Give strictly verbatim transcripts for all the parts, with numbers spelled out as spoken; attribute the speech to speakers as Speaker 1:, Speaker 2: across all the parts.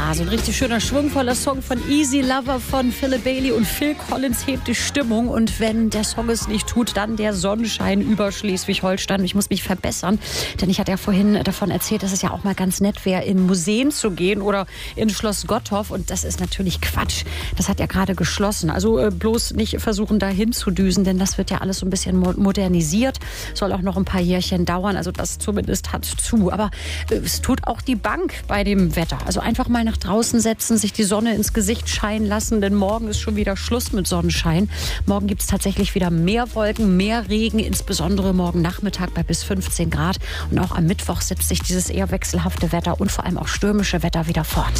Speaker 1: Ja, so ein richtig schöner, schwungvoller Song von Easy Lover von Philip Bailey und Phil Collins hebt die Stimmung. Und wenn der Song es nicht tut, dann der Sonnenschein über Schleswig-Holstein. Ich muss mich verbessern, denn ich hatte ja vorhin davon erzählt, dass es ja auch mal ganz nett wäre, in Museen zu gehen oder in Schloss Gottorf. Und das ist natürlich Quatsch. Das hat ja gerade geschlossen. Also äh, bloß nicht versuchen, da hinzudüsen, denn das wird ja alles so ein bisschen modernisiert. Soll auch noch ein paar Jährchen dauern. Also das zumindest hat zu. Aber äh, es tut auch die Bank bei dem Wetter. Also einfach mal nach draußen setzen, sich die Sonne ins Gesicht scheinen lassen, denn morgen ist schon wieder Schluss mit Sonnenschein. Morgen gibt es tatsächlich wieder mehr Wolken, mehr Regen, insbesondere morgen Nachmittag bei bis fünfzehn Grad. Und auch am Mittwoch setzt sich dieses eher wechselhafte Wetter und vor allem auch stürmische Wetter wieder fort.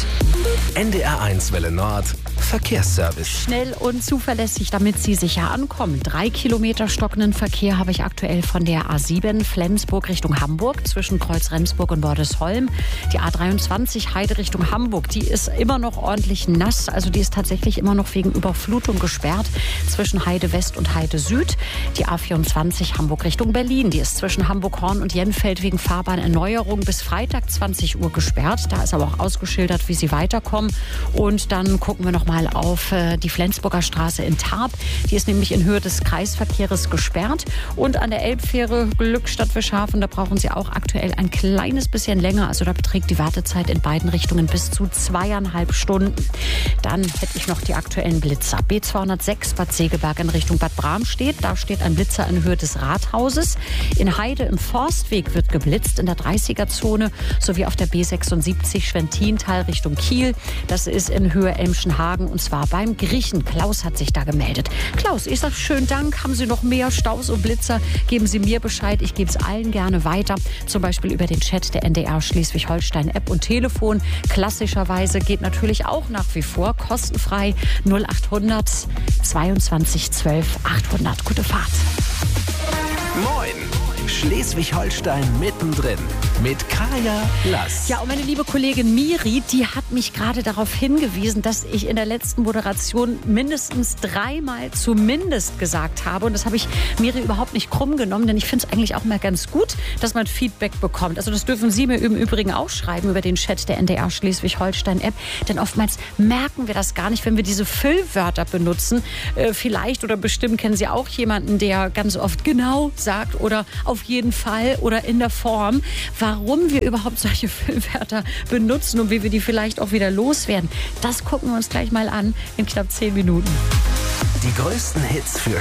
Speaker 2: N D R eins Welle Nord, Verkehrsservice.
Speaker 1: Schnell und zuverlässig, damit Sie sicher ankommen. Drei Kilometer stockenden Verkehr habe ich aktuell von der A sieben Flensburg Richtung Hamburg zwischen Kreuz Remsburg und Bordesholm. Die A dreiundzwanzig Heide Richtung Hamburg, die ist immer noch ordentlich nass. Also die ist tatsächlich immer noch wegen Überflutung gesperrt zwischen Heide West und Heide Süd. Die A vierundzwanzig Hamburg Richtung Berlin, die ist zwischen Hamburg-Horn und Jenfeld wegen Fahrbahnerneuerung bis Freitag zwanzig Uhr gesperrt. Da ist aber auch ausgeschildert, wie Sie weiterkommen. Und dann gucken wir noch mal auf äh, die Flensburger Straße in Tarp. Die ist nämlich in Höhe des Kreisverkehrs gesperrt. Und an der Elbfähre Glückstadt-Wischhafen, da brauchen Sie auch aktuell ein kleines bisschen länger. Also da beträgt die Wartezeit in beiden Richtungen bis zu zweieinhalb Stunden. Dann hätte ich noch die aktuellen Blitzer. B zweihundertsechs Bad Segeberg in Richtung Bad Bramstedt. Da steht ein Blitzer in Höhe des Rathauses. In Heide im Forstweg wird geblitzt in der dreißiger-Zone sowie auf der B sechsundsiebzig Schwentintal Richtung Kiel. Das ist in Höhe Elmschenhagen und zwar beim Griechen. Klaus hat sich da gemeldet. Klaus, ich sage schönen Dank. Haben Sie noch mehr Staus und Blitzer? Geben Sie mir Bescheid. Ich gebe es allen gerne weiter. Zum Beispiel über den Chat der N D R Schleswig-Holstein App und Telefon. Klassischerweise geht natürlich auch nach wie vor kostenfrei null achthundert zweiundzwanzig zwölf achthundert. Gute Fahrt.
Speaker 2: Moin! Schleswig-Holstein mittendrin mit Kaya Lass.
Speaker 1: Ja, und meine liebe Kollegin Miri, die hat mich gerade darauf hingewiesen, dass ich in der letzten Moderation mindestens dreimal zumindest gesagt habe. Und das habe ich Miri überhaupt nicht krumm genommen, denn ich finde es eigentlich auch mal ganz gut, dass man Feedback bekommt. Also das dürfen Sie mir im Übrigen auch schreiben über den Chat der N D R Schleswig-Holstein App. Denn oftmals merken wir das gar nicht, wenn wir diese Füllwörter benutzen. Äh, vielleicht oder bestimmt kennen Sie auch jemanden, der ganz oft genau sagt oder auf jeden Fall oder in der Form, warum wir überhaupt solche Füllwörter benutzen und wie wir die vielleicht auch wieder loswerden. Das gucken wir uns gleich mal an in knapp zehn Minuten.
Speaker 2: Die größten Hits für